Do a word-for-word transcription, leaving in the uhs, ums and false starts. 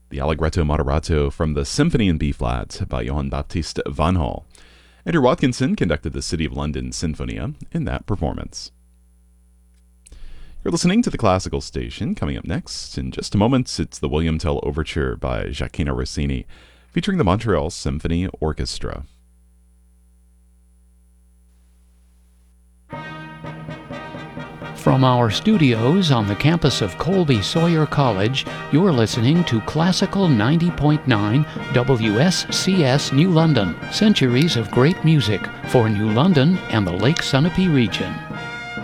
the Allegretto Moderato from the Symphony in B-flat by Johann Baptist van Hall. Andrew Watkinson conducted the City of London Sinfonia in that performance. You're listening to the Classical Station. Coming up next, in just a moment, it's the William Tell Overture by Gioacchino Rossini, featuring the Montreal Symphony Orchestra. From our studios on the campus of Colby Sawyer College, you're listening to Classical ninety point nine W S C S New London, centuries of great music for New London and the Lake Sunapee region.